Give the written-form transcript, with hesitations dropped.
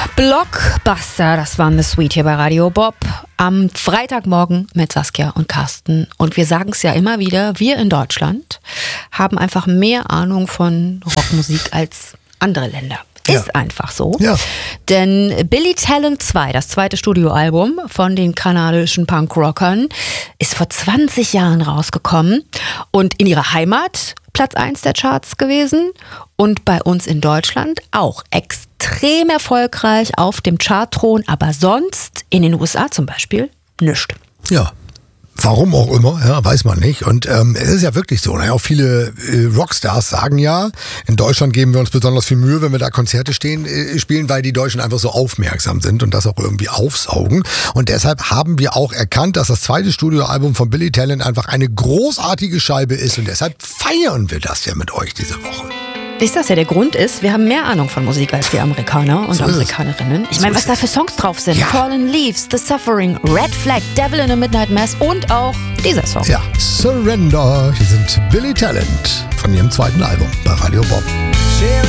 Blockbuster, das waren The Sweet hier bei Radio Bob. Am Freitagmorgen mit Saskia und Carsten. Und wir sagen es ja immer wieder, wir in Deutschland haben einfach mehr Ahnung von Rockmusik als andere Länder. Ist einfach so. Ja. Denn Billy Talent 2, das zweite Studioalbum von den kanadischen Punkrockern, ist vor 20 Jahren rausgekommen und in ihrer Heimat Platz 1 der Charts gewesen und bei uns in Deutschland auch extrem erfolgreich auf dem Chartthron, aber sonst in den USA zum Beispiel nichts. Ja. Warum auch immer, ja, weiß man nicht. Und es ist ja wirklich so. Auch viele Rockstars sagen ja, in Deutschland geben wir uns besonders viel Mühe, wenn wir da Konzerte spielen, weil die Deutschen einfach so aufmerksam sind und das auch irgendwie aufsaugen. Und deshalb haben wir auch erkannt, dass das zweite Studioalbum von Billy Talent einfach eine großartige Scheibe ist. Und deshalb feiern wir das ja mit euch diese Woche. Ist das ja der Grund ist, wir haben mehr Ahnung von Musik als die Amerikaner und Amerikanerinnen. Ich meine, was da für Songs drauf sind. Ja. Fallen Leaves, The Suffering, Red Flag, Devil in a Midnight Mass und auch dieser Song. Ja, Surrender. Hier sind Billy Talent von ihrem zweiten Album bei Radio Bob.